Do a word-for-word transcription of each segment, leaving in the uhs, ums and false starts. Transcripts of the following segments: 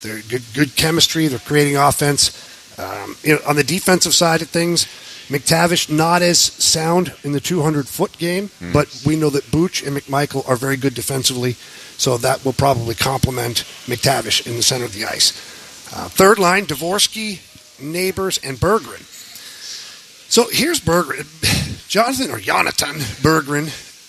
They're good, good chemistry. They're creating offense. Um, you know, on the defensive side of things, McTavish not as sound in the two hundred foot game, mm. but we know that Booch and McMichael are very good defensively, so that will probably complement McTavish in the center of the ice. Uh, third line, Dvorsky, Neighbors, and Berggren. So here's Berggren. Jonathan, or Jonathan Berggren,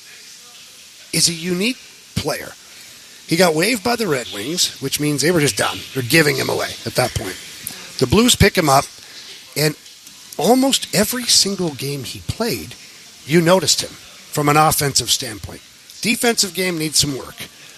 is a unique player. He got waived by the Red Wings, which means they were just done. They're giving him away at that point. The Blues pick him up, and almost every single game he played, you noticed him from an offensive standpoint. Defensive game needs some work.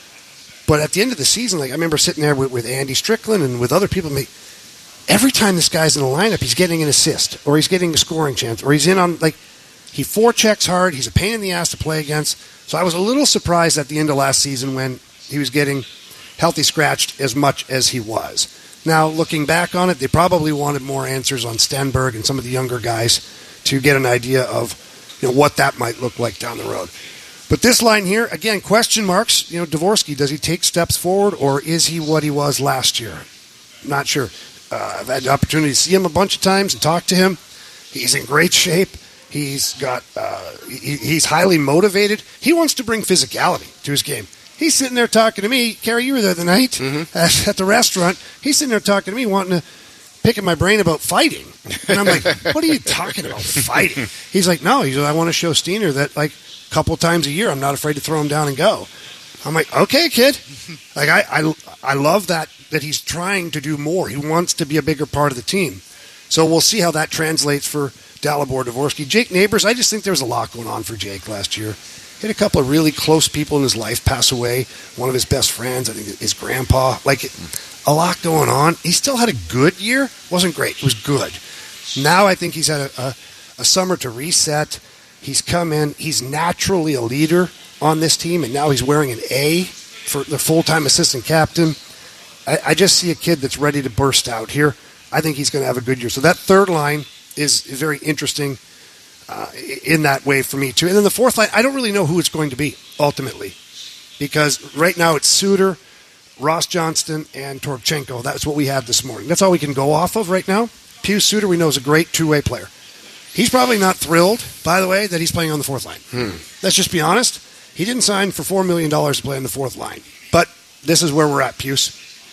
But at the end of the season, like I remember sitting there with, with Andy Strickland and with other people, every time this guy's in the lineup, he's getting an assist, or he's getting a scoring chance, or he's in on, like, he forechecks hard. He's a pain in the ass to play against. So I was a little surprised at the end of last season when he was getting healthy scratched as much as he was. Now, looking back on it, they probably wanted more answers on Stenberg and some of the younger guys to get an idea of, you know, what that might look like down the road. But this line here, again, question marks. You know, Dvorsky, does he take steps forward, or is he what he was last year? Not sure. Uh, I've had the opportunity to see him a bunch of times and talk to him. He's in great shape. He's got. Uh, he, he's highly motivated. He wants to bring physicality to his game. He's sitting there talking to me. Carrie, you were there the night mm-hmm. at, at the restaurant. He's sitting there talking to me, wanting to pick at my brain about fighting. And I'm like, what are you talking about, fighting? He's like, no. He's like, I want to show Steiner that, like, a couple times a year, I'm not afraid to throw him down and go. I'm like, okay, kid. Like, I, I, I love that, that he's trying to do more. He wants to be a bigger part of the team. So we'll see how that translates for Dalibor, Dvorsky. Jake Neighbors, I just think there was a lot going on for Jake last year. He had a couple of really close people in his life pass away. One of his best friends, I think his grandpa. Like, a lot going on. He still had a good year. Wasn't great. It was good. Now I think he's had a, a, a summer to reset. He's come in. He's naturally a leader on this team, and now he's wearing an A for the full-time assistant captain. I, I just see a kid that's ready to burst out here. I think he's going to have a good year. So that third line is very interesting uh, in that way for me, too. And then the fourth line, I don't really know who it's going to be, ultimately. Because right now it's Suter, Ross Johnston, and Toropchenko. That's what we have this morning. That's all we can go off of right now. Pius Suter, we know, is a great two-way player. He's probably not thrilled, by the way, that he's playing on the fourth line. Hmm. Let's just be honest. He didn't sign for four million dollars to play on the fourth line. But this is where we're at, Pius.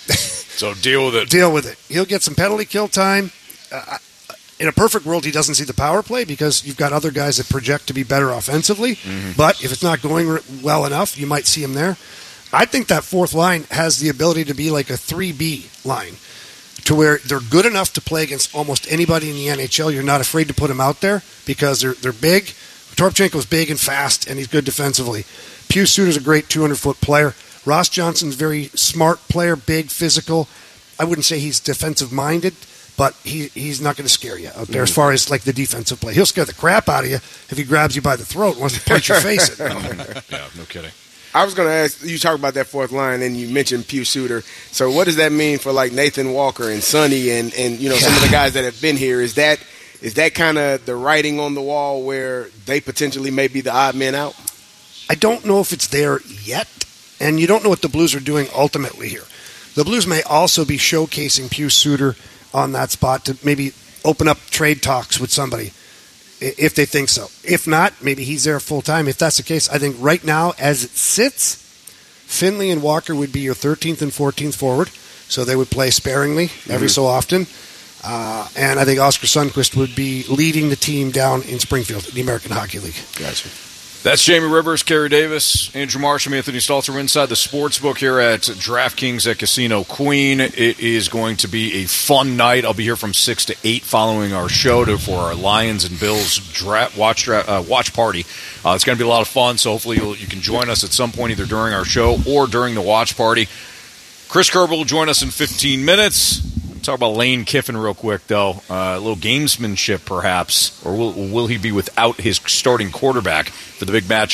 So deal with it. Deal with it. He'll get some penalty kill time. Uh, in a perfect world, he doesn't see the power play because you've got other guys that project to be better offensively. Mm-hmm. But if it's not going well enough, you might see him there. I think that fourth line has the ability to be like a three B line, to where they're good enough to play against almost anybody in the N H L. You're not afraid to put them out there because they're they're big. Toropchenko's big and fast, and he's good defensively. Pius Suter's a great two hundred foot player. Ross Johnson's a very smart player, big, physical. I wouldn't say he's defensive-minded, but he he's not going to scare you out there as far as like the defensive play. He'll scare the crap out of you if he grabs you by the throat and wants to punch your face in. Yeah, no kidding. I was going to ask, you talk about that fourth line, and you mentioned Pius Suter. So what does that mean for, like, Nathan Walker and Sonny and, and you know, some of the guys that have been here? Is that is that kind of the writing on the wall where they potentially may be the odd men out? I don't know if it's there yet, and you don't know what the Blues are doing ultimately here. The Blues may also be showcasing Pius Suter on that spot to maybe open up trade talks with somebody, if they think so. If not, maybe he's there full-time. If that's the case, I think right now, as it sits, Finley and Walker would be your thirteenth and fourteenth forward, so they would play sparingly every mm-hmm. so often. Uh, and I think Oscar Sundqvist would be leading the team down in Springfield, the American Hockey League. Gotcha. That's Jamie Rivers, Kerry Davis, Andrew Marsham, Anthony Stalter inside the sportsbook here at DraftKings at Casino Queen. It is going to be a fun night. I'll be here from six to eight following our show to, for our Lions and Bills draft, watch dra- uh, watch party. Uh, it's going to be a lot of fun, so hopefully you'll, you can join us at some point either during our show or during the watch party. Chris Kerber will join us in fifteen minutes. Talk about Lane Kiffin real quick, though. Uh, a little gamesmanship, perhaps, or will will he be without his starting quarterback for the big matchup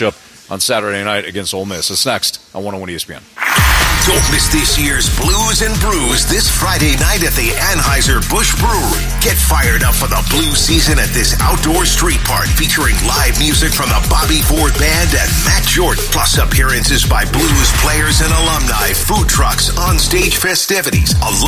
on Saturday night against Ole Miss. It's next on one oh one E S P N. Don't miss this year's Blues and Brews this Friday night at the Anheuser-Busch Brewery. Get fired up for the blues season at this outdoor street park featuring live music from the Bobby Ford Band and Matt Jordan, plus appearances by blues players and alumni, food trucks, on-stage festivities, a